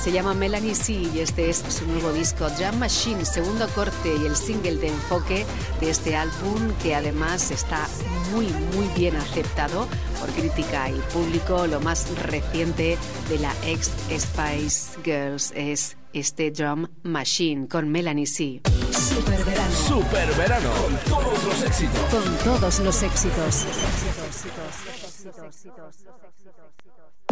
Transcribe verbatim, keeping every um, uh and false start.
Se llama Melanie C y este es su nuevo disco Drum Machine, segundo corte y el single de enfoque de este álbum, que además está muy muy bien aceptado por crítica y público. Lo más reciente de la ex Spice Girls es este Drum Machine con Melanie C. Super verano. Super verano. Con todos los éxitos. Con todos los éxitos. Éxitos, éxitos, éxitos, éxitos, éxitos.